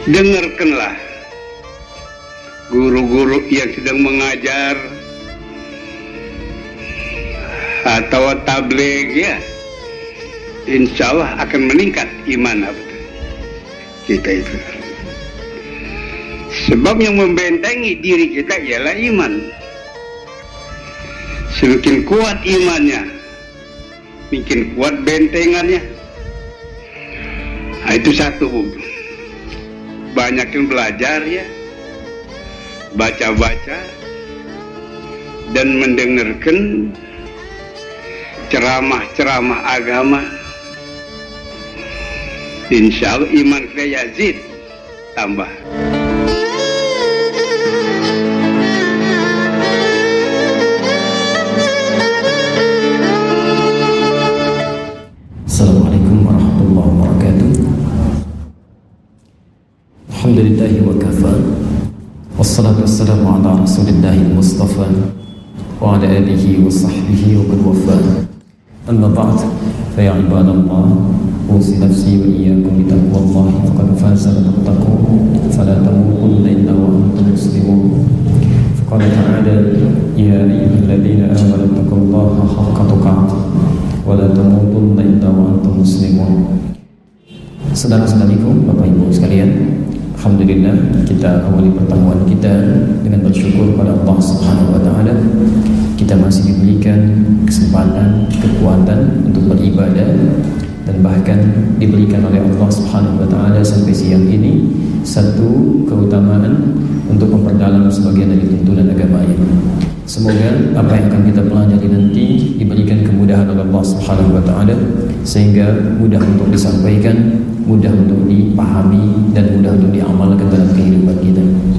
dengarkanlah guru-guru yang sedang mengajar atau tabligh, ya, insya Allah akan meningkat iman kita itu. Sebab yang membentengi diri kita ialah iman. Semakin kuat imannya, makin kuat bentengannya. Nah, itu satu. Banyakin belajar, ya, baca-baca dan mendengarkan ceramah-ceramah agama. Insya Allah iman kita yazid, tambah. Assalamualaikum warahmatullahi wabarakatuh. Alhamdulillahi wa kafa, wassalatu wassalamu ala rasulillahi mustafa wa ala alihi wa sahbihi wa man wafa. Amma ba'd, fa ya ibadallah, usi nafsi wa iyyakum bi taqwallahi faqad faza man taqwa fala tamutunna illa wa antum muslimun. Faqala ta'ala, ya ayyuhalladzina amanu taqullaha haqqa tuqatih wa la tamutunna illa wa antum muslimun. Saudara-saudariku, Bapak Ibu sekalian, alhamdulillah kita awali pertemuan kita dengan bersyukur pada Allah Subhanahu wa taala. Kita masih diberikan kesempatan, kekuatan untuk beribadah, dan bahkan diberikan oleh Allah Subhanahu wa taala sampai siang ini satu keutamaan untuk memperdalam sebagian dari tuntunan agamanya. Semoga apa yang akan kita pelajari nanti diberikan kemudahan oleh Allah Subhanahu wa taala sehingga mudah untuk disampaikan, mudah untuk dipahami, dan mudah untuk diamalkan dalam kehidupan kita.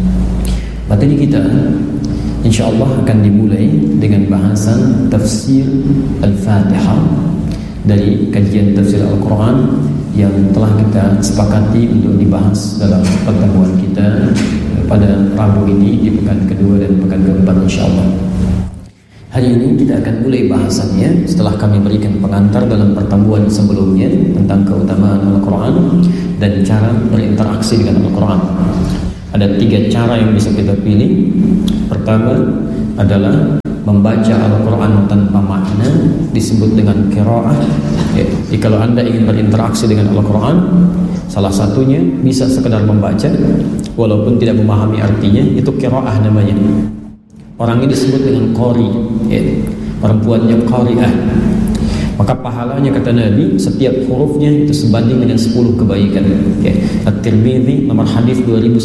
Materi kita insyaallah akan dimulai dengan bahasan tafsir Al-Fatihah dari kajian tafsir Al-Quran yang telah kita sepakati untuk dibahas dalam pertemuan kita pada Rabu ini di pekan kedua dan pekan keempat insyaallah. Hari ini kita akan mulai bahasannya setelah kami berikan pengantar dalam pertemuan sebelumnya tentang keutamaan Al-Quran dan cara berinteraksi dengan Al-Quran. Ada 3 cara yang bisa kita pilih. Pertama adalah membaca Al-Quran tanpa makna, disebut dengan qiraah. Jadi kalau Anda ingin berinteraksi dengan Al-Quran, salah satunya bisa sekedar membaca walaupun tidak memahami artinya, itu qiraah namanya. Orang ini disebut dengan qari, perempuannya qari'ah. Maka pahalanya kata Nabi, setiap hurufnya itu sebanding dengan 10 kebaikan. At-Tirmidzi nomor hadis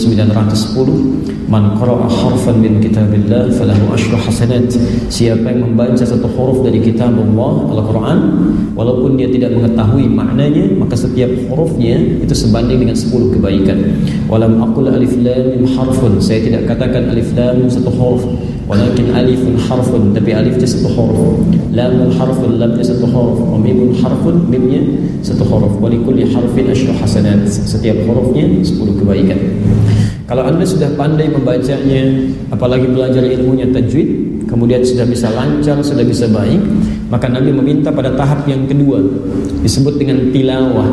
2910, man qara'a harfan min kitabillah falahu asyru hasanat. Siapa yang membaca satu huruf dari kitab Allah, Al-Quran, walaupun dia tidak mengetahui maknanya, maka setiap hurufnya itu sebanding dengan 10 kebaikan. Walam aqul alif lam mim harfun, saya tidak katakan alif lam satu huruf, walakin alifun harfun, tapi alifnya satu huruf, lamun harfun, lamnya satu huruf, wa mimun harfun, mimnya satu huruf, wa likulli harfin asyru hasanat, setiap hurufnya 10 kebaikan. Kalau Anda sudah pandai membacanya, apalagi belajar ilmunya tajwid, kemudian sudah bisa lancar, sudah bisa baik, maka Nabi meminta pada tahap yang kedua, disebut dengan tilawah.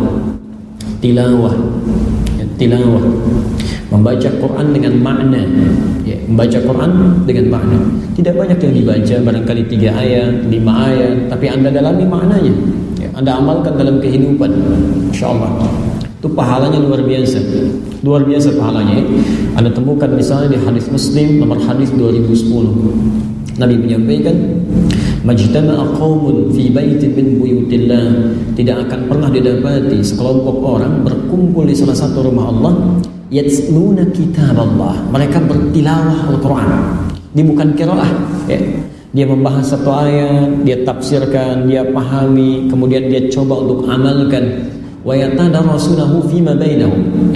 Tilawah, membaca Quran dengan makna, membaca Quran dengan makna. Tidak banyak yang dibaca, barangkali 3 ayat, 5 ayat, tapi Anda dalami maknanya, Anda amalkan dalam kehidupan, insyaallah itu pahalanya luar biasa pahalanya. Anda temukan misalnya di hadis Muslim nomor hadis 2010, Nabi menyampaikan, majtama'a qaumun fi baitin min buyutillah, tidak akan pernah didapati sekelompok orang berkumpul di salah satu rumah Allah, yatluna kitab Allah, mereka bertilawah Al-Quran. Ini bukan qiraah, dia membahas satu ayat, dia tafsirkan, dia pahami, kemudian dia coba untuk amalkan. Wa yatadarasunahu fima bainahum,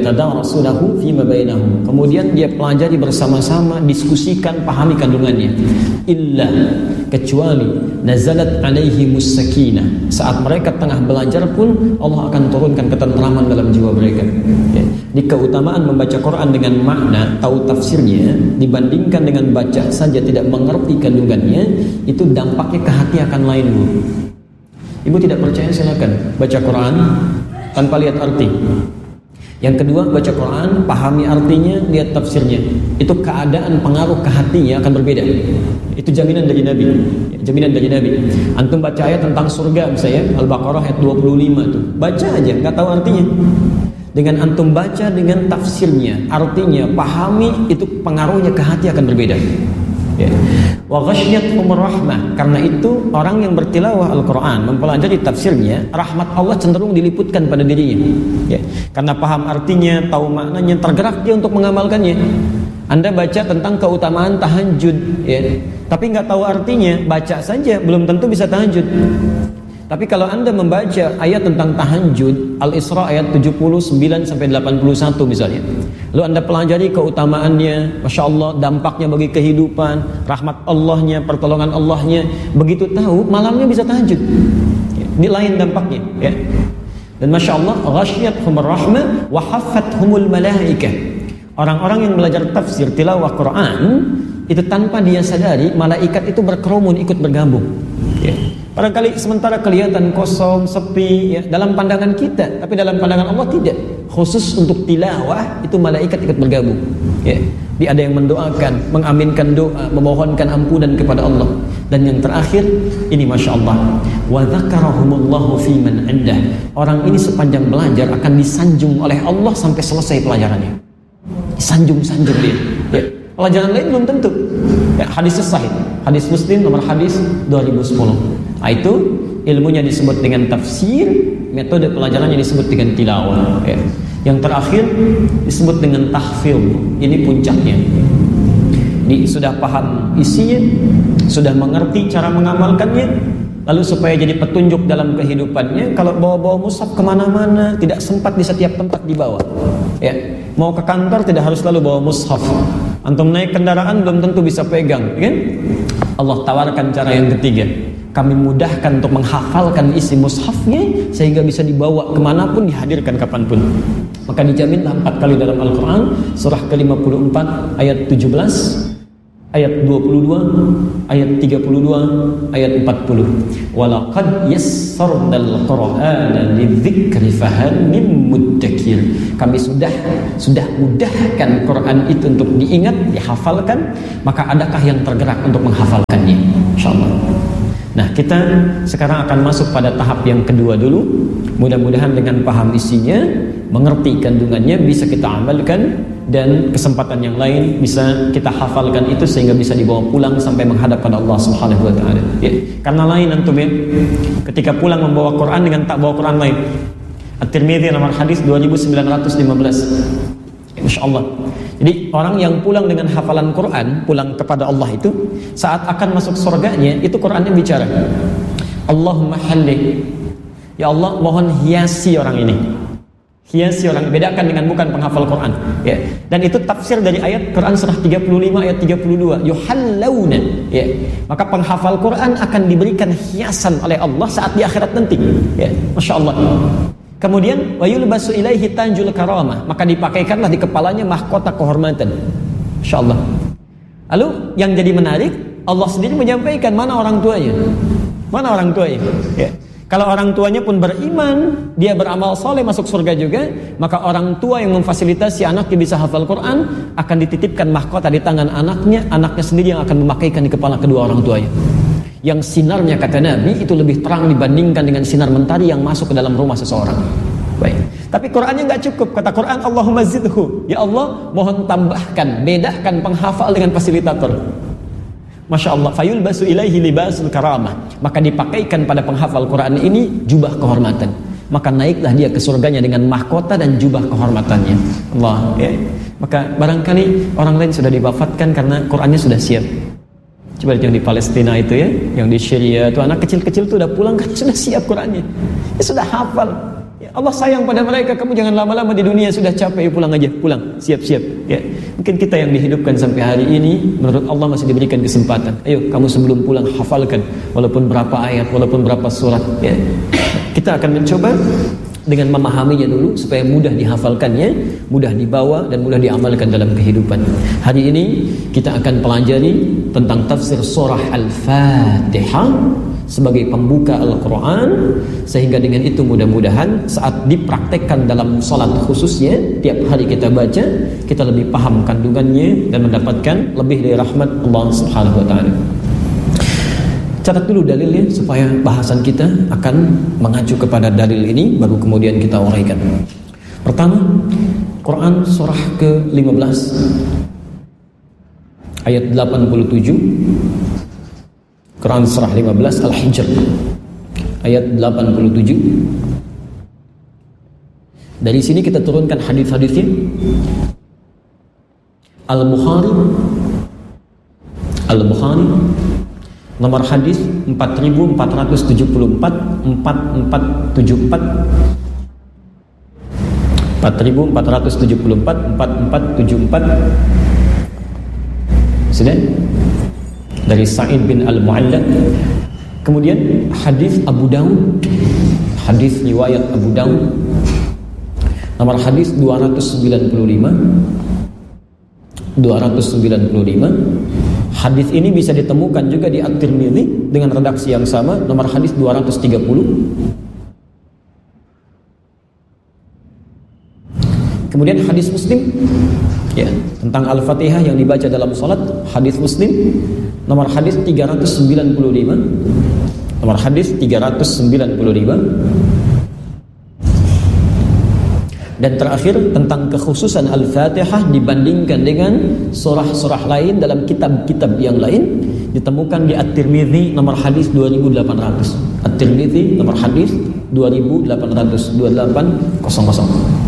kemudian dia pelajari bersama-sama, diskusikan, pahami kandungannya. Illa, kecuali nazalat alaihimus sakinah, saat mereka tengah belajar pun Allah akan turunkan ketentraman dalam jiwa mereka. Di keutamaan membaca Quran dengan makna, tahu tafsirnya, dibandingkan dengan baca saja tidak mengerti kandungannya, itu dampaknya ke hati akan lain, Bu. Ibu tidak percaya, silakan baca Quran tanpa lihat arti. Yang kedua, baca Quran, pahami artinya, lihat tafsirnya. Itu keadaan pengaruh ke hatinya akan berbeda. Itu jaminan dari Nabi. Jaminan dari Nabi. Antum baca ayat tentang surga misalnya, Al-Baqarah ayat 25 itu. Baca aja, nggak tahu artinya. Dengan antum baca dengan tafsirnya, artinya, pahami, itu pengaruhnya ke hati akan berbeda. Wa ghasyiyatuhumur rahmah. Karena itu orang yang bertilawah Al-Quran, mempelajari tafsirnya, rahmat Allah cenderung diliputkan pada dirinya. Karena paham artinya, tahu maknanya, tergerak dia untuk mengamalkannya. Anda baca tentang keutamaan tahajud, tapi nggak tahu artinya, baca saja belum tentu bisa tahajud. Tapi kalau Anda membaca ayat tentang tahajud, Al-Isra ayat 79 sampai 81 misalnya, lalu Anda pelajari keutamaannya, Masya Allah, dampaknya bagi kehidupan, rahmat Allahnya, pertolongan Allahnya, begitu tahu, malamnya bisa tahajud. Ini lain dampaknya. Dan Masya Allah, ghasyiyatuhumur rahmah wa haffathumul malaikah. Orang-orang yang belajar tafsir tilawah Quran, itu tanpa dia sadari, malaikat itu berkerumun ikut bergabung. Barangkali sementara kelihatan kosong, sepi, dalam pandangan kita, tapi dalam pandangan Allah tidak. Khusus untuk tilawah itu malaikat ikut bergabung. Dia ada yang mendoakan, mengaminkan doa, memohonkan ampunan kepada Allah. Dan yang terakhir, ini Masya Allah, wa dzakarahumullahu fi man indah. Orang ini sepanjang belajar akan disanjung oleh Allah sampai selesai pelajarannya. Sanjung-sanjung dia. Pelajaran lain belum tentu. Hadisnya sahih. Hadis Muslim nomor hadis 2010. Itu ilmunya disebut dengan tafsir, metode pelajarannya disebut dengan tilawah. Yang terakhir disebut dengan tahfidz. Ini puncaknya. Ini sudah paham isinya, sudah mengerti cara mengamalkannya, lalu supaya jadi petunjuk dalam kehidupannya. Kalau bawa-bawa mushaf kemana-mana, tidak sempat di setiap tempat dibawa. Mau ke kantor tidak harus selalu bawa mushaf. Antum naik kendaraan belum tentu bisa pegang, kan? Allah tawarkan cara yang ketiga. Kami mudahkan untuk menghafalkan isi mushafnya sehingga bisa dibawa kemanapun, dihadirkan kapanpun. Maka dijaminlah 4 kali dalam Al-Quran, surah ke-54 ayat 17, ayat 22, ayat 32, ayat 40. Walaqad yassarnal Qur'ana lidzikri fahal mim muddakir. Kami sudah mudahkan Quran itu untuk diingat, dihafalkan, maka adakah yang tergerak untuk menghafalkannya? Insyaallah. Nah, kita sekarang akan masuk pada tahap yang kedua dulu. Mudah-mudahan dengan paham isinya, mengerti kandungannya, bisa kita amalkan, dan kesempatan yang lain bisa kita hafalkan itu sehingga bisa dibawa pulang sampai menghadap pada Allah Subhanahu wa taala. Karena lain antum ketika pulang membawa Quran dengan tak bawa Quran lain. At-Tirmidzi nomor hadis 2915. Insyaallah. Jadi orang yang pulang dengan hafalan Quran, pulang kepada Allah itu, saat akan masuk surganya, itu Qurannya bicara. Allahumma halli. Ya Allah, mohon hiasi orang ini. Hiasi orang, bedakan dengan bukan penghafal Quran. Dan itu tafsir dari ayat Quran surah 35 ayat 32. Yuhallawna. Maka penghafal Quran akan diberikan hiasan oleh Allah saat di akhirat nanti. Masya Allah. Kemudian wa yulbasu ilaihi tanjul karamah, maka dipakaikanlah di kepalanya mahkota kehormatan. Insyaallah. Lalu yang jadi menarik, Allah sendiri menyampaikan mana orang tuanya. Mana orang tuanya? Kalau orang tuanya pun beriman, dia beramal soleh masuk surga juga, maka orang tua yang memfasilitasi anaknya bisa hafal Quran akan dititipkan mahkota di tangan anaknya, anaknya sendiri yang akan memakaikan di kepala kedua orang tuanya. Yang sinarnya, kata Nabi, itu lebih terang dibandingkan dengan sinar mentari yang masuk ke dalam rumah seseorang. Baik. Tapi Qurannya nggak cukup. Kata Quran, Allahumma zidhu. Ya Allah, mohon tambahkan, bedakan penghafal dengan fasilitator. Masya Allah. Fayulbasu ilaihi libasul karamah. Maka dipakaikan pada penghafal Quran ini jubah kehormatan. Maka naiklah dia ke surganya dengan mahkota dan jubah kehormatannya. Allah. Maka barangkali orang lain sudah diwafatkan karena Qurannya sudah siap. Coba yang di Palestina itu yang di Syria itu anak kecil-kecil itu udah pulang kan sudah siap Qurannya. Sudah hafal. Allah sayang pada mereka, kamu jangan lama-lama di dunia, sudah capek, pulang aja, pulang, siap-siap. Mungkin kita yang dihidupkan sampai hari ini, menurut Allah masih diberikan kesempatan. Ayo, kamu sebelum pulang hafalkan, walaupun berapa ayat, walaupun berapa surat. Kita akan mencoba dengan memahaminya dulu supaya mudah dihafalkannya, mudah dibawa dan mudah diamalkan dalam kehidupan. Hari ini kita akan pelajari tentang tafsir surah Al-Fatihah sebagai pembuka Al-Quran, sehingga dengan itu mudah-mudahan saat dipraktekkan dalam salat khususnya tiap hari kita baca, kita lebih paham kandungannya dan mendapatkan lebih dari rahmat Allah Subhanahu wa taala. Catat dulu dalilnya supaya bahasan kita akan mengacu kepada dalil ini, baru kemudian kita uraikan. Pertama, Quran surah ke-15 ayat 87. Quran surah 15 Al-Hijr ayat 87. Dari sini kita turunkan hadis-hadisnya. Al-Bukhari nomor hadis 4474 4474 4474 sudah dari Sa'id bin Al-Mu'alla. Kemudian hadis Abu Daud, hadis riwayat Abu Daud nomor hadis 295. Hadis ini bisa ditemukan juga di At-Tirmidzi dengan redaksi yang sama, nomor hadis 230. Kemudian hadis Muslim ya, tentang Al-Fatihah yang dibaca dalam salat, hadis Muslim nomor hadis 395. Nomor hadis 395. Dan terakhir tentang kekhususan Al-Fatihah dibandingkan dengan surah-surah lain dalam kitab-kitab yang lain, ditemukan di At-Tirmidzi nomor hadis 2800. At-Tirmidzi nomor hadis 2800 2800.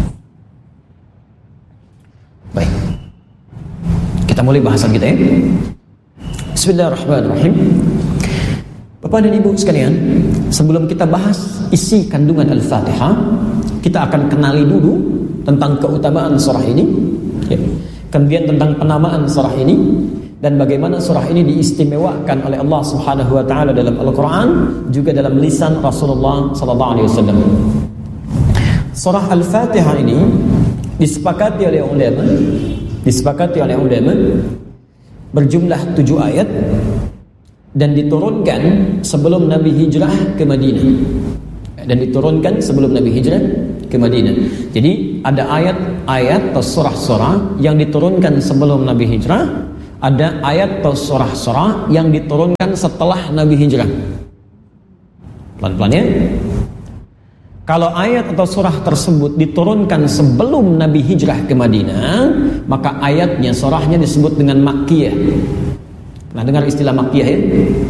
Baik. Kita mulai bahasan kita ya. Bismillahirrahmanirrahim. Bapak dan Ibu sekalian, sebelum kita bahas isi kandungan Al-Fatihah, kita akan kenali dulu tentang keutamaan surah ini ya. Kemudian tentang penamaan surah ini dan bagaimana surah ini diistimewakan oleh Allah Subhanahu wa taala dalam Al-Qur'an, juga dalam lisan Rasulullah sallallahu alaihi wasallam. Surah Al-Fatihah ini disepakati oleh ulama berjumlah 7 ayat dan diturunkan sebelum Nabi hijrah ke Madinah. Jadi ada ayat-ayat atau surah-surah yang diturunkan sebelum Nabi hijrah, ada ayat atau surah-surah yang diturunkan setelah Nabi hijrah. Pelan-pelan ya. Kalau ayat atau surah tersebut diturunkan sebelum Nabi hijrah ke Madinah, maka ayatnya, surahnya disebut dengan Makkiyah. Nah, dengar istilah Makkiyah ya.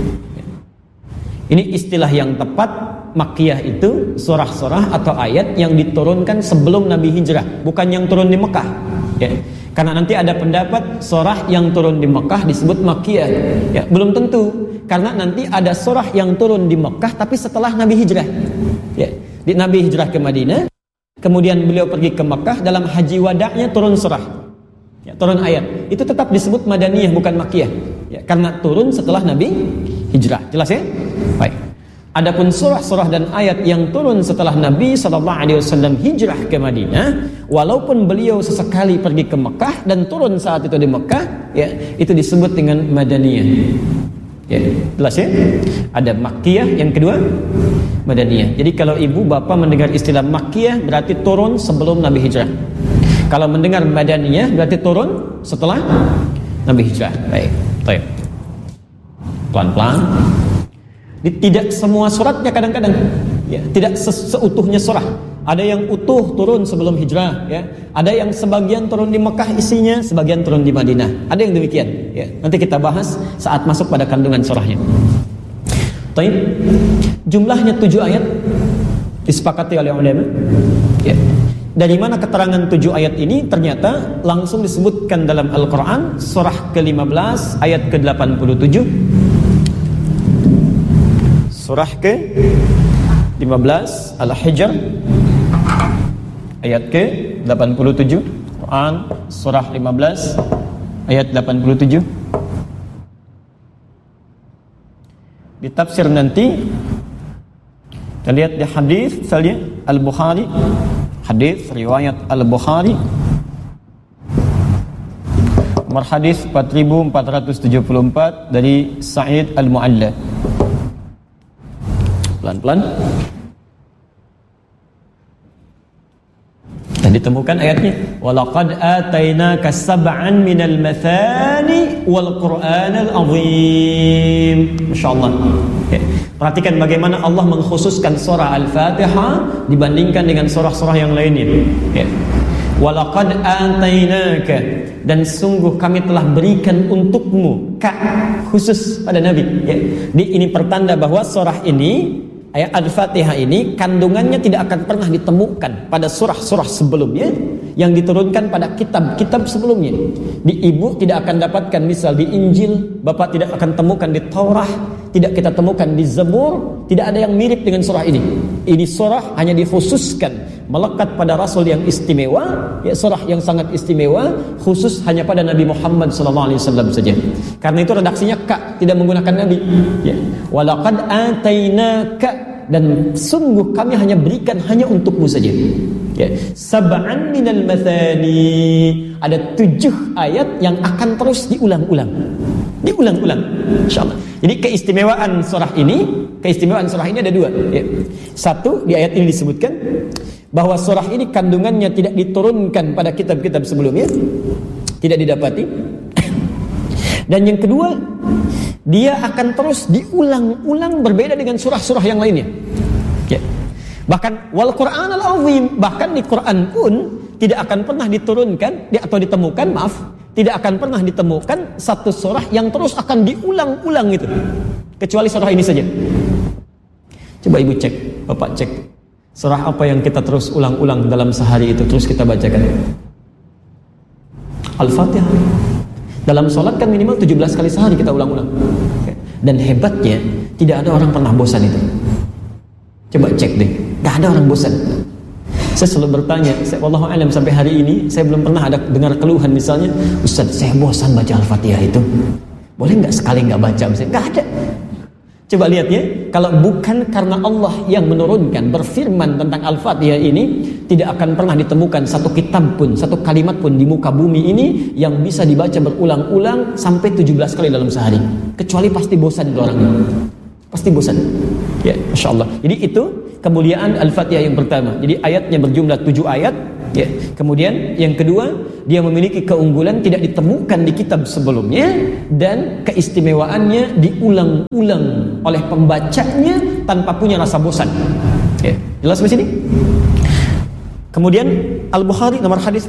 Ini istilah yang tepat. Makkiyah itu surah-surah atau ayat yang diturunkan sebelum Nabi hijrah, bukan yang turun di Mekah ya. Karena nanti ada pendapat surah yang turun di Mekah disebut Makkiyah ya. Belum tentu, karena nanti ada surah yang turun di Mekah tapi setelah Nabi hijrah ya. Di Nabi hijrah ke Madinah, kemudian beliau pergi ke Mekah, dalam haji wada'nya turun surah ya, turun ayat. Itu tetap disebut Madaniyah, bukan Makkiyah ya, karena turun setelah Nabi hijrah. Jelas ya? Baik. Adapun surah-surah dan ayat yang turun setelah Nabi SAW hijrah ke Madinah, walaupun beliau sesekali pergi ke Mekah dan turun saat itu di Mekah, ya, itu disebut dengan Madaniyah. Ya, jelas ya? Ada Makkiyah, yang kedua Madaniyah. Jadi kalau ibu bapak mendengar istilah Makkiyah berarti turun sebelum Nabi hijrah. Kalau mendengar Madaniyah berarti turun setelah Nabi hijrah. Baik. Pelan-pelan. Tidak semua suratnya kadang-kadang ya, tidak seutuhnya surah. Ada yang utuh turun sebelum hijrah ya. Ada yang sebagian turun di Mekah isinya, sebagian turun di Madinah. Ada yang demikian ya. Nanti kita bahas saat masuk pada kandungan surahnya. Baik. Jumlahnya 7 ayat disepakati oleh ulama ya. Dari mana keterangan 7 ayat ini? Ternyata langsung disebutkan dalam Al-Quran, surah ke-15 ayat ke-87. Surah ke-15 Al-Hijr ayat ke-87. Quran surah 15 ayat 87. Di tafsir nanti kita lihat di hadis misalnya Al-Bukhari, hadis riwayat Al-Bukhari nomor hadis 4474 dari Sa'id Al-Mu'alla. pelan-pelan. Dan ditemukan ayatnya, walaqad atainaka sab'an minal mathani wal qur'anal azim. Masyaallah. Okay. Perhatikan bagaimana Allah mengkhususkan surah Al-Fatihah dibandingkan dengan surah-surah yang lainnya. Okay. Walaqad atainaka, dan sungguh kami telah berikan untukmu, khusus pada Nabi. Ya. Ini pertanda bahwa surah ini, ayat Al-Fatihah ini, kandungannya tidak akan pernah ditemukan pada surah-surah sebelumnya yang diturunkan pada kitab-kitab sebelumnya. Di ibu tidak akan dapatkan, misal di Injil, bapak tidak akan temukan di Taurat, tidak kita temukan di Zabur, tidak ada yang mirip dengan surah ini. Ini surah hanya dikhususkan melekat pada Rasul yang istimewa, ya, surah yang sangat istimewa, khusus hanya pada Nabi Muhammad SAW saja. Karena itu redaksinya tidak menggunakan Nabi. Ya. Walaqad atainaka, dan sungguh kami hanya berikan hanya untukmu saja. Ya. Sab'an minal mathani, ada 7 ayat yang akan terus diulang-ulang. Insyaallah. Jadi keistimewaan surah ini ada 2. Ya. Satu, di ayat ini disebutkan bahwa surah ini kandungannya tidak diturunkan pada kitab-kitab sebelumnya, tidak didapati. Dan yang kedua, dia akan terus diulang-ulang berbeda dengan surah-surah yang lainnya. Ya. Bahkan wal Qur'anal azim, bahkan di Quran pun tidak akan pernah diturunkan atau ditemukan, tidak akan pernah ditemukan satu surah yang terus akan diulang-ulang itu, kecuali surah ini saja. Coba ibu cek, bapak cek, surah apa yang kita terus ulang-ulang dalam sehari itu terus kita bacakan? Al-Fatihah. Dalam sholat kan minimal 17 kali sehari kita ulang-ulang. Dan hebatnya tidak ada orang pernah bosan itu. Coba cek deh, gak ada orang bosan. Saya selalu bertanya, wallahu alam, sampai hari ini saya belum pernah ada dengar keluhan misalnya, Ustaz saya bosan baca Al-Fatihah itu, boleh nggak sekali nggak baca? Nggak ada. Coba lihat ya, kalau bukan karena Allah yang menurunkan berfirman tentang Al-Fatihah ini, tidak akan pernah ditemukan satu kitab pun, satu kalimat pun di muka bumi ini yang bisa dibaca berulang-ulang sampai 17 kali dalam sehari. Kecuali pasti bosan itu orangnya. Pasti bosan. Ya, Masya Allah. Jadi itu kemuliaan Al-Fatihah yang pertama. Jadi ayatnya berjumlah 7 ayat. Ya. Kemudian yang kedua, dia memiliki keunggulan tidak ditemukan di kitab sebelumnya, dan keistimewaannya diulang-ulang oleh pembacanya tanpa punya rasa bosan. Ya. Jelas di sini? Kemudian Al-Bukhari nomor hadis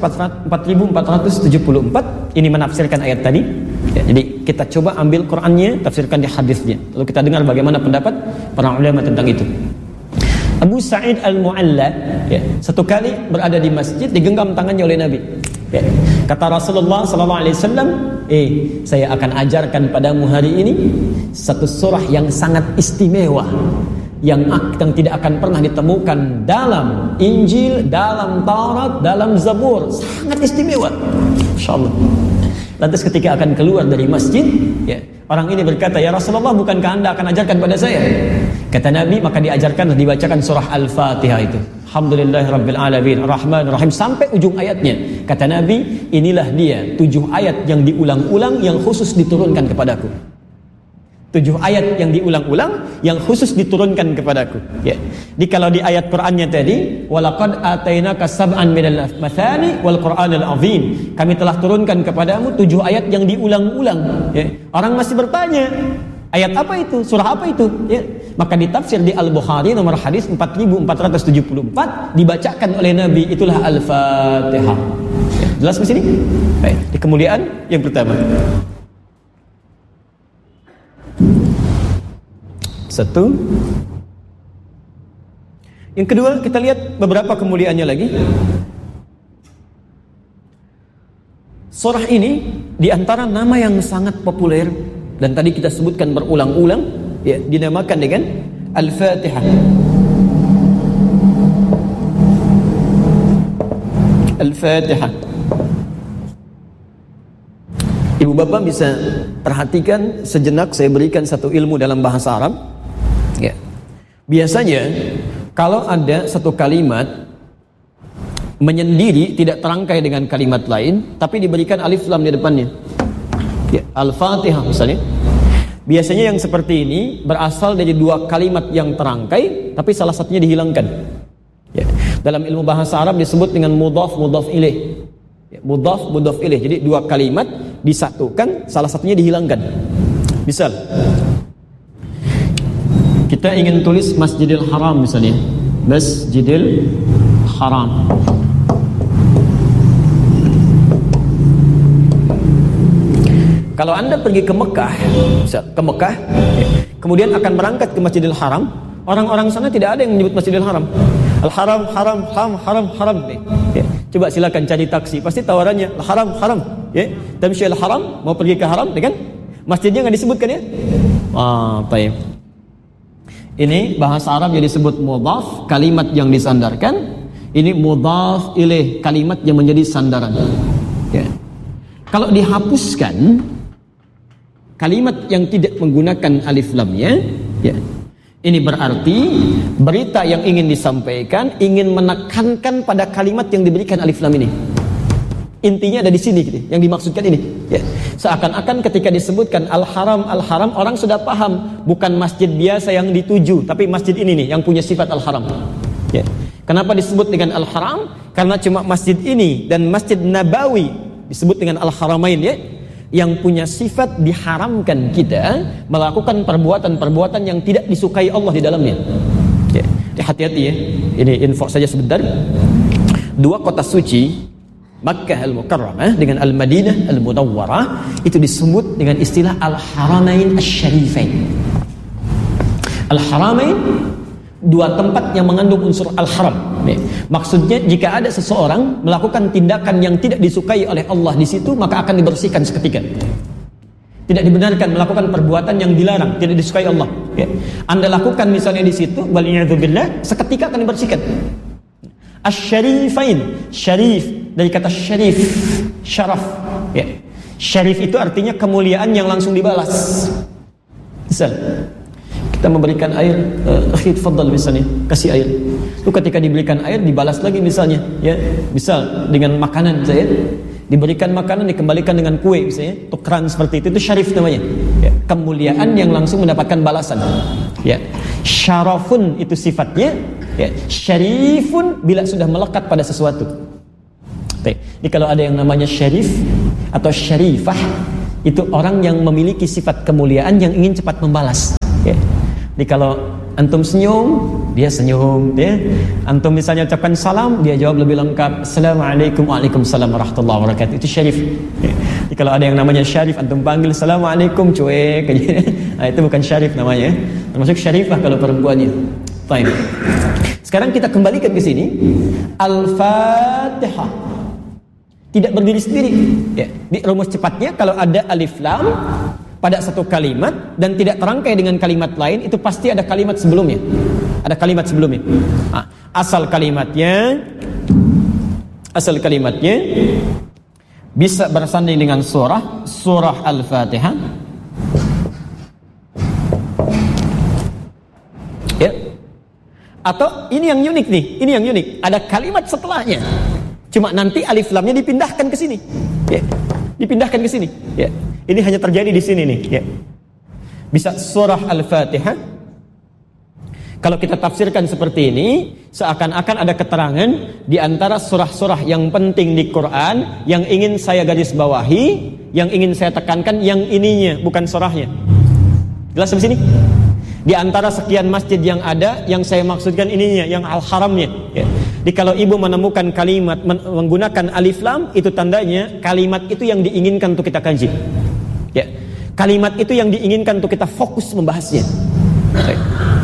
4474 ini menafsirkan ayat tadi. Ya, jadi kita coba ambil Qur'annya, tafsirkan di hadisnya. Lalu kita dengar bagaimana pendapat para ulama tentang itu. Abu Sa'id Al-Mu'alla, ya, satu kali berada di masjid, digenggam tangannya oleh Nabi. Ya. Kata Rasulullah SAW, saya akan ajarkan padamu hari ini satu surah yang sangat istimewa, yang tidak akan pernah ditemukan dalam Injil, dalam Taurat, dalam Zabur. Sangat istimewa. Insyaallah. Lantas ketika akan keluar dari masjid, ya, orang ini berkata, ya Rasulullah, bukankah Anda akan ajarkan pada saya? Kata Nabi, maka diajarkan dan dibacakan surah Al-Fatihah itu. Alhamdulillahirabbil alamin, Ar-Rahman Ar-Rahim, sampai ujung ayatnya. Kata Nabi, inilah dia 7 ayat yang diulang-ulang yang khusus diturunkan kepadaku. 7 ayat yang diulang-ulang yang khusus diturunkan kepadaku. Ya. Jadi kalau di ayat Qur'annya tadi, walaqad atainaka sab'an minal mathani wal Qur'anal azim, kami telah turunkan kepadamu 7 ayat yang diulang-ulang. Ya. Orang masih bertanya, ayat apa itu? Surah apa itu? Ya. Maka ditafsir di Al-Bukhari nomor hadis 4474 dibacakan oleh Nabi, itulah Al-Fatihah. Ya. Jelas di sini? Baik. Di kemuliaan yang pertama. Satu. Yang kedua, kita lihat beberapa kemuliaannya lagi. Surah ini diantara nama yang sangat populer dan tadi kita sebutkan berulang-ulang, ya, dinamakan dengan Al-Fatihah. Al-Fatihah. Ibu bapak bisa perhatikan sejenak, saya berikan satu ilmu dalam bahasa Arab. Ya. Biasanya kalau ada satu kalimat menyendiri, tidak terangkai dengan kalimat lain, tapi diberikan alif lam di depannya. Ya, Al-Fatihah misalnya. Biasanya yang seperti ini berasal dari dua kalimat yang terangkai, tapi salah satunya dihilangkan. Ya. Dalam ilmu bahasa Arab disebut dengan mudhaf ilaih. Ya, mudhaf ilaih. Jadi dua kalimat disatukan, salah satunya dihilangkan. Misal, kita ingin tulis Masjidil Haram misalnya. Masjidil Haram. Kalau Anda pergi ke Mekah, kemudian akan berangkat ke Masjidil Haram, orang-orang sana tidak ada yang menyebut Masjidil Haram. Al-Haram, haram. Ya. Coba silakan cari taksi, pasti tawarannya haram. Ya. Tamshi al-haram, mau pergi ke haram, kan? Masjidnya nggak disebutkan ya? Baik. Ini bahasa Arab yang disebut mudhaf, kalimat yang disandarkan. Ini mudhaf ilaih, kalimat yang menjadi sandaran. Ya. Kalau dihapuskan kalimat yang tidak menggunakan alif lamnya, ya, ini berarti berita yang ingin disampaikan ingin menekankan pada kalimat yang diberikan alif lam ini. Intinya ada di sini, gitu, yang dimaksudkan ini. Ya. Seakan-akan ketika disebutkan al-haram, orang sudah paham bukan masjid biasa yang dituju, tapi masjid ini nih yang punya sifat al-haram. Ya. Kenapa disebut dengan al-haram? Karena cuma masjid ini dan Masjid Nabawi disebut dengan al-haramain, ya, yang punya sifat diharamkan kita melakukan perbuatan-perbuatan yang tidak disukai Allah di dalamnya. Ya, hati-hati ya. Ini info saja sebentar. Dua kota suci, Makkah al-Mukarramah dengan Al-Madinah al-Munawwarah, itu disebut dengan istilah al-haramain asy-syarifain. Al-haramain, dua tempat yang mengandung unsur al-haram. Maksudnya jika ada seseorang melakukan tindakan yang tidak disukai oleh Allah di situ, maka akan dibersihkan seketika. Tidak dibenarkan melakukan perbuatan yang dilarang, tidak disukai Allah. Ya. Anda lakukan misalnya di situ, wal'iyadzubillah, seketika akan dibersihkan. Asy-syarifain, syarif dari kata syarif, syaraf. Ya. Syarif itu artinya kemuliaan yang langsung dibalas. Misal kita memberikan air, akhir fadal misalnya, kasih air. Itu ketika diberikan air dibalas lagi misalnya, ya. Misal dengan makanan saya diberikan makanan dikembalikan dengan kue misalnya, tukeran seperti itu syarif namanya. Ya. Kemuliaan yang langsung mendapatkan balasan. Ya. Syarafun itu sifatnya, ya. Syarifun bila sudah melekat pada sesuatu. Baik. Ini kalau ada yang namanya syarif atau syarifah, itu orang yang memiliki sifat kemuliaan yang ingin cepat membalas. Ya. Jadi kalau antum senyum, dia senyum, ya. Antum misalnya ucapkan salam, dia jawab lebih lengkap, Assalamualaikum, waalaikumsalam warahmatullahi wabarakatuh. Itu syarif. Ya. Jadi kalau ada yang namanya syarif, antum panggil Assalamualaikum, cuek. Nah, itu bukan syarif namanya. Termasuk syarifah kalau perempuannya. Baik. Sekarang kita kembalikan ke sini. Al-Fatihah. Tidak berdiri sendiri. Ya. Di rumus cepatnya kalau ada alif lam pada satu kalimat dan tidak terangkai dengan kalimat lain, itu pasti ada kalimat sebelumnya. Ada kalimat sebelumnya. Nah, asal kalimatnya bisa bersanding dengan surah Al-Fatihah. Ya. Atau ini yang unik nih, ada kalimat setelahnya. Cuma nanti alif lamnya dipindahkan ke sini. Ya. Dipindahkan ke sini. Ya. Ini hanya terjadi di sini nih, ya. Bisa surah Al-Fatihah. Kalau kita tafsirkan seperti ini, seakan-akan ada keterangan di antara surah-surah yang penting di Quran yang ingin saya garis bawahi, yang ingin saya tekankan, yang ininya bukan surahnya. Jelas sampai sini? Di antara sekian masjid yang ada, yang saya maksudkan ininya, yang al-haramnya. Ya. Jadi kalau ibu menemukan kalimat menggunakan alif lam, itu tandanya kalimat itu yang diinginkan untuk kita kaji. Ya. Kalimat itu yang diinginkan untuk kita fokus membahasnya. Baik.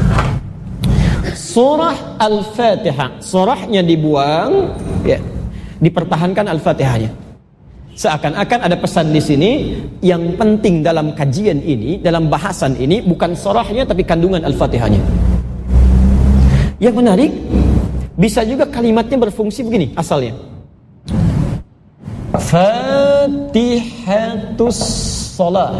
Surah Al-Fatihah, surahnya dibuang, ya. Dipertahankan Al-Fatihahnya. Seakan-akan ada pesan di sini yang penting dalam kajian ini, dalam bahasan ini bukan surahnya tapi kandungan Al-Fatihahnya. Yang menarik, bisa juga kalimatnya berfungsi begini asalnya. Fatihatus shalah.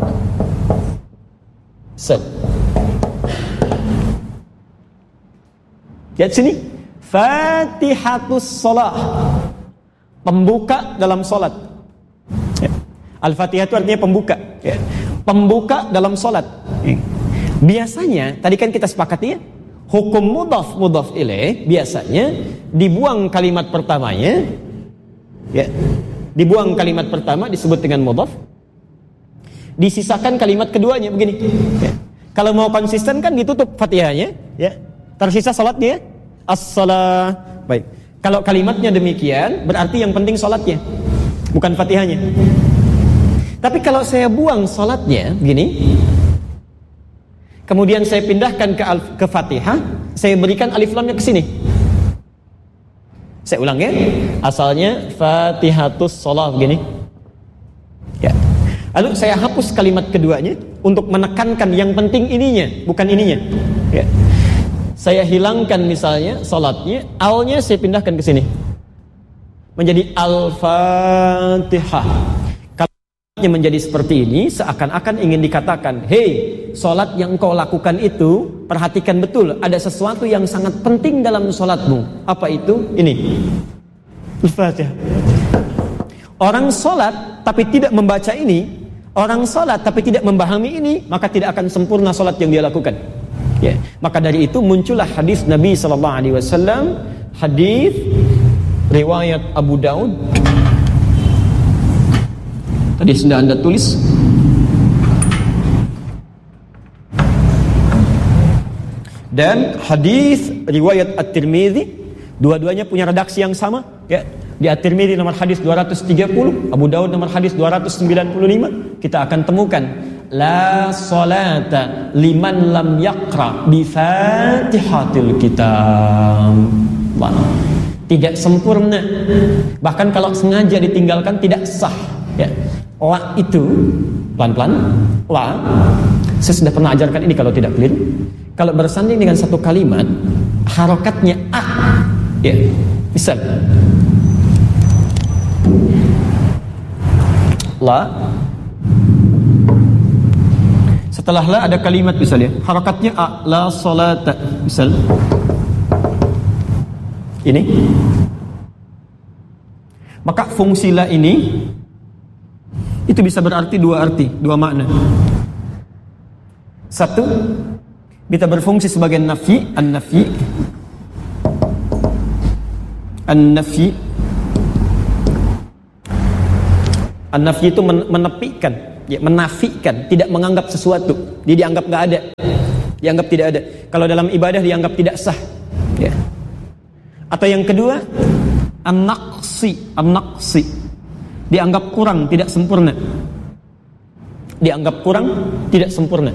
Lihat sini, Fatihatus shalah, pembuka dalam salat. Ya. Al-Fatihah itu artinya pembuka. Ya. pembuka dalam salat. Biasanya tadi kan kita sepakati ya, hukum mudhaf ilaih biasanya dibuang kalimat pertamanya, ya, dibuang kalimat pertama disebut dengan mudhaf, disisakan kalimat keduanya begini. Ya. Kalau mau konsisten kan ditutup Fatihahnya, ya, tersisa salatnya, as-salah. Baik. Kalau kalimatnya demikian, berarti yang penting salatnya, bukan Fatihahnya. Tapi kalau saya buang salatnya begini, kemudian saya pindahkan ke Fatihah, saya berikan alif lamnya ke sini. Saya ulang ya. Asalnya Fatihatus Shalah begini. Ya. Lalu saya hapus kalimat keduanya untuk menekankan yang penting ininya, bukan ininya. Ya. Saya hilangkan misalnya salatnya, alnya saya pindahkan ke sini. Menjadi Al-Fatihah. Menjadi seperti ini seakan-akan ingin dikatakan, hei, solat yang kau lakukan itu, perhatikan betul, ada sesuatu yang sangat penting dalam solatmu. Apa itu? Ini Al-Fatihah. Orang solat tapi tidak membaca ini, orang solat tapi tidak memahami ini, maka tidak akan sempurna solat yang dia lakukan. Ya. Maka dari itu muncullah hadis Nabi SAW, hadis riwayat Abu Daud. Tadi sudah Anda tulis. Dan hadis riwayat At-Tirmidzi, dua-duanya punya redaksi yang sama, ya. Di At-Tirmidzi nomor hadis 230, Abu Daud nomor hadis 295, kita akan temukan la salata liman lam yaqra bi Fatihatil Kitab. Tidak sempurna. Bahkan kalau sengaja ditinggalkan tidak sah, ya. La itu pelan-pelan, la. Saya sudah pernah ajarkan ini kalau tidak clear. Kalau bersanding dengan satu kalimat, harokatnya a, ya. Misal, la. Setelah la ada kalimat misalnya, harokatnya a, la salata. Misal, ini. Maka fungsi la ini itu bisa berarti dua makna. Satu, bisa berfungsi sebagai nafi, an-nafi. An-nafi itu menepikan, ya, menafikan, tidak menganggap sesuatu. Dia dianggap enggak ada. Dianggap tidak ada. Kalau dalam ibadah dianggap tidak sah, ya. Atau yang kedua, an-naqsi. Dianggap kurang, tidak sempurna. Dianggap kurang, tidak sempurna.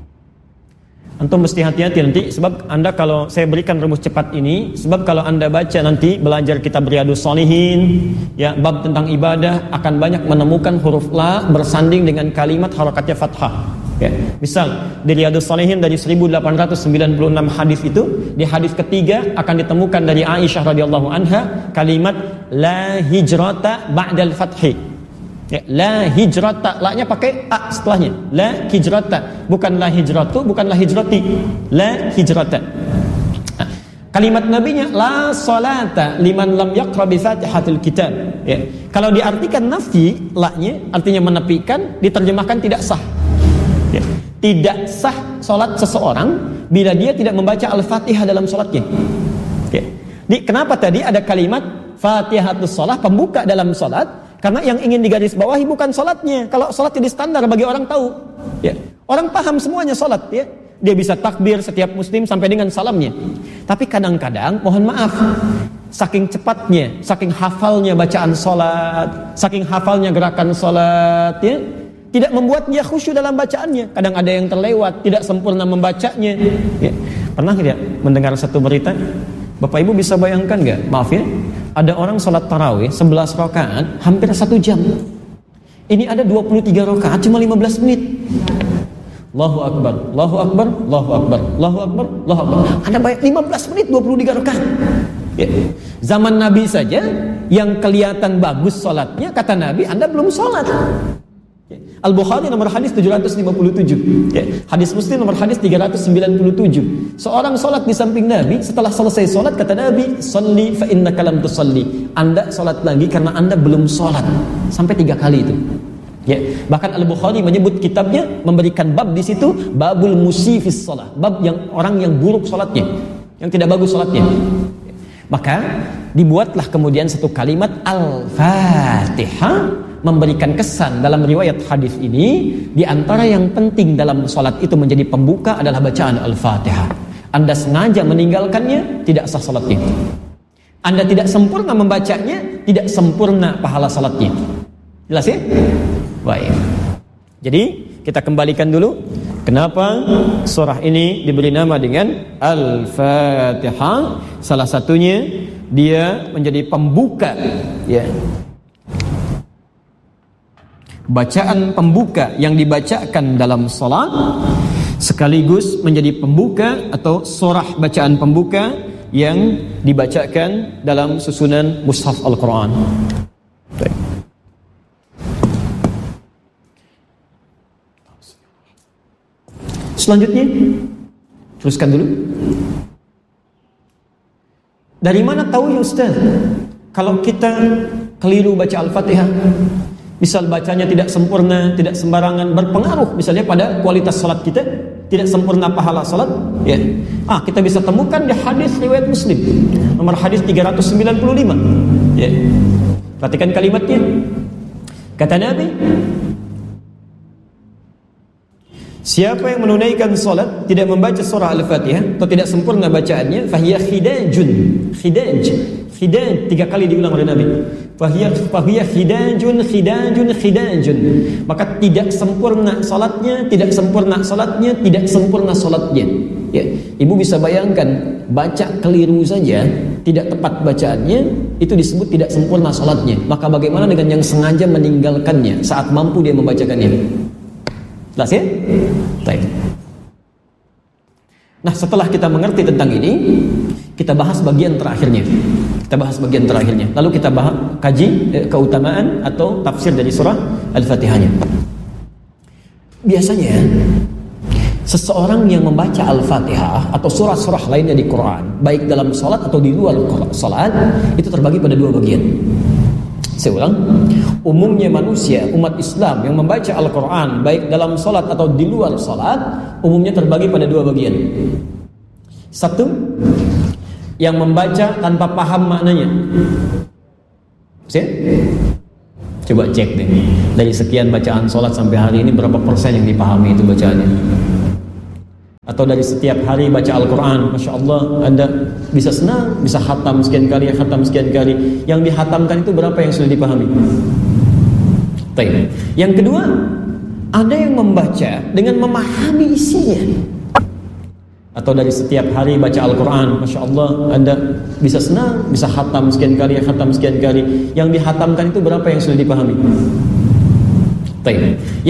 Antum mesti hati-hati nanti, sebab Anda kalau saya berikan rumus cepat ini, sebab kalau Anda baca nanti belajar kitab Riyadhus Shalihin, ya, bab tentang ibadah, akan banyak menemukan huruf la bersanding dengan kalimat harakatnya fathah. Ya. Misal di Riyadhus Shalihin dari 1896 hadis itu, di hadis ketiga akan ditemukan dari Aisyah radhiyallahu anha kalimat la hijrata ba'dal fathi. Ya, la hijrata, la-nya pakai a setelahnya. La hijrata, bukan la hijratu, bukan la hijrati. La hijrata. Nah, kalimat nabinya la salata liman lam yaqra bi Fatihatil Kitab. Ya. Kalau diartikan nafi, la-nya artinya menepikan, diterjemahkan tidak sah. Ya. Tidak sah solat seseorang bila dia tidak membaca Al-Fatihah dalam solatnya. Ya. Kenapa tadi ada kalimat Fatihatus Shalah, pembuka dalam solat? Karena yang ingin digarisbawahi bukan solatnya. Kalau solat jadi standar bagi orang tahu, ya. Orang paham semuanya solat, ya. Dia bisa takbir setiap muslim sampai dengan salamnya. Tapi kadang-kadang, mohon maaf, saking cepatnya, saking hafalnya bacaan solat, saking hafalnya gerakan solat, ya, tidak membuat dia khusyuk dalam bacaannya. Kadang ada yang terlewat, tidak sempurna membacanya. Ya. Pernah tidak mendengar satu berita? Bapak Ibu bisa bayangkan nggak? Maaf ya, ada orang sholat tarawih 11 rakaat hampir 1 jam. Ini ada 23 rakaat cuma 15 menit. Allahu Akbar, Allahu Akbar, Allahu Akbar, Allahu Akbar, Allahu Akbar. Ada banyak 15 menit 23 rakaat. Ya. Zaman Nabi saja yang kelihatan bagus sholatnya, kata Nabi, Anda belum sholat. Al-Bukhari nomor hadis 757, ya. Hadis Muslim nomor hadis 397. Seorang sholat di samping Nabi, setelah selesai sholat kata Nabi, "Shalli fa innaka lam tusalli." Anda sholat lagi karena Anda belum sholat. Sampai 3 kali itu. Ya, bahkan Al-Bukhari menyebut kitabnya, memberikan bab di situ, babul musifis shalah, bab yang orang yang buruk salatnya, yang tidak bagus salatnya. Maka dibuatlah kemudian satu kalimat Al-Fatihah, memberikan kesan dalam riwayat hadis ini, di antara yang penting dalam salat itu menjadi pembuka adalah bacaan Al-Fatihah. Anda sengaja meninggalkannya, tidak sah salatnya. Anda tidak sempurna membacanya, tidak sempurna pahala salatnya. Jelas ya? Baik. Jadi kita kembalikan dulu kenapa surah ini diberi nama dengan Al-Fatihah. Salah satunya dia menjadi pembuka, ya. Bacaan pembuka yang dibacakan dalam salat sekaligus menjadi pembuka atau surah bacaan pembuka yang dibacakan dalam susunan mushaf Al-Quran. Baik. Selanjutnya, teruskan dulu. Dari mana tahu ya Ustaz? Kalau kita keliru baca Al-Fatihah, misal bacanya tidak sempurna, tidak sembarangan, berpengaruh misalnya pada kualitas salat kita, tidak sempurna pahala salat, ya. Kita bisa temukan di hadis riwayat Muslim, nomor hadis 395. Ya. Perhatikan kalimatnya. Kata Nabi, siapa yang menunaikan salat tidak membaca surah Al-Fatihah atau tidak sempurna bacaannya, fahiya khidajun. Khidaj 3 kali diulang oleh Nabi. Fahiya khidajun. Maka tidak sempurna salatnya, tidak sempurna salatnya, tidak sempurna salatnya. Ya, ibu bisa bayangkan, baca keliru saja, tidak tepat bacaannya, itu disebut tidak sempurna salatnya. Maka bagaimana dengan yang sengaja meninggalkannya saat mampu dia membacakannya? Jelas ya? Baik. Nah, setelah kita mengerti tentang ini, kita bahas bagian terakhirnya. Lalu kita kaji keutamaan atau tafsir dari surah Al-Fatihahnya. Biasanya seseorang yang membaca Al-Fatihah atau surah-surah lainnya di Quran, baik dalam salat atau di luar salat, itu terbagi pada 2 bagian. Saya ulang, umumnya manusia, umat Islam yang membaca Al-Quran baik dalam salat atau di luar salat, umumnya terbagi pada 2 bagian. Satu, yang membaca tanpa paham maknanya. Coba cek deh, dari sekian bacaan salat sampai hari ini berapa persen yang dipahami itu bacaannya? Atau dari setiap hari baca Al-Quran, Masya Allah, Anda bisa senang, bisa khatam sekian kali. Yang dihatamkan itu berapa yang sudah dipahami? Baik. Yang kedua, ada yang membaca dengan memahami isinya. Atau dari setiap hari baca Al-Quran, Masya Allah, Anda bisa senang, bisa khatam sekian kali. Yang dihatamkan itu berapa yang sudah dipahami? Baik.